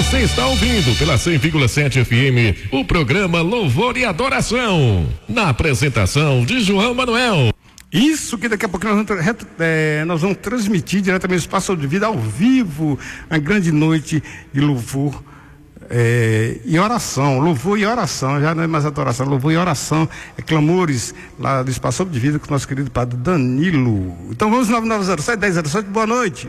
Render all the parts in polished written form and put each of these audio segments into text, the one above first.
Você está ouvindo pela 100,7 FM o programa Louvor e Adoração, na apresentação de João Manuel. Isso que daqui a pouco nós vamos transmitir diretamente do Espaço de Vida ao vivo, uma grande noite de louvor e oração, louvor e oração, já não é mais adoração, louvor e oração, clamores lá do Espaço de Vida com o nosso querido Padre Danilo. Então vamos 9907-1007, boa noite.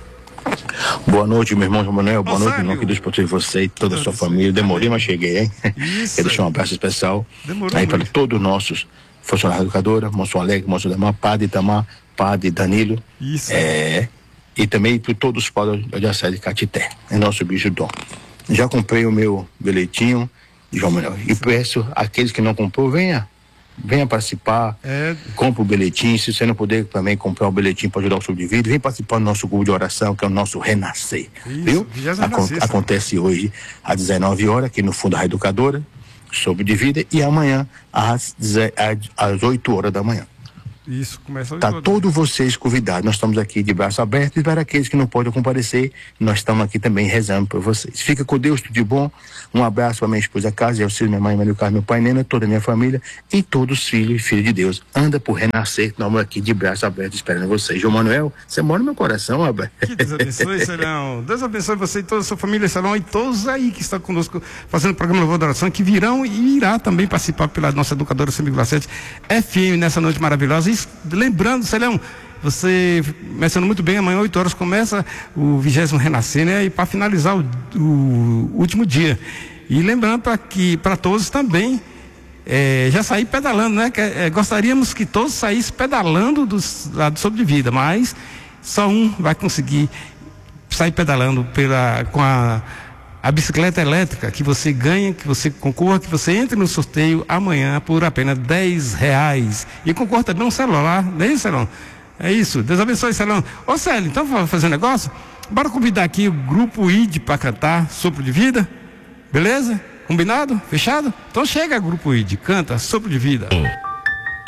Boa noite, meu irmão João Manuel, boa noite, irmão, que Deus proteja você e toda a sua família. Demorei, mas cheguei, hein? Quero deixar um abraço especial aí para todos os nossos funcionários educadora, Monsenhor Alegre, Monsenhor Damar, Padre Itamar, Padre Danilo. Isso. E também para todos os padres da Diocese de Caetité, é nosso bicho dom. Já comprei o meu bilhetinho, João Manuel, e peço àqueles que não comprou, venha participar, compre o bilhetinho. Se você não puder também comprar o bilhetinho para ajudar o Sobre de Vida, vem participar do nosso grupo de oração, que é o nosso Renascer. Isso, viu? Acontece hoje às 19 horas aqui no Fundo da Educadora, Sobre de Vida, e amanhã às 8 horas da manhã. Isso, começa Tá todos vocês convidados. Nós estamos aqui de braço aberto, e para aqueles que não podem comparecer, nós estamos aqui também rezando por vocês. Fica com Deus, tudo de bom. Um abraço para minha esposa Casa, eu sou minha mãe Maria Carlos, meu pai Nena, toda a minha família e todos os filhos e filhas de Deus. Anda por renascer, nós estamos aqui de braço aberto esperando vocês. João Manuel, você mora no meu coração, rapaz. Que Deus abençoe, Celão. Deus abençoe você e toda a sua família, Celão, e todos aí que estão conosco fazendo o programa Louvor da Oração, que virão e irá também participar pela nossa educadora 100,7 FM nessa noite maravilhosa. E lembrando, Celão, você mencionou muito bem, amanhã 8 horas começa o 20º Renascer, né? E para finalizar o último dia. E lembrando para todos também, já sair pedalando, né? Gostaríamos que todos saíssem pedalando lá do Sobre de Vida, mas só um vai conseguir sair pedalando com a bicicleta elétrica que você ganha, que você concorra, que você entre no sorteio amanhã por apenas R$10. E concorra também um celular, não é isso, Celão? É isso, Deus abençoe, Celão. Ô Célio, então vamos fazer um negócio? Bora convidar aqui o grupo ID para cantar Sopro de Vida, beleza? Combinado? Fechado? Então chega, grupo ID, canta Sopro de Vida.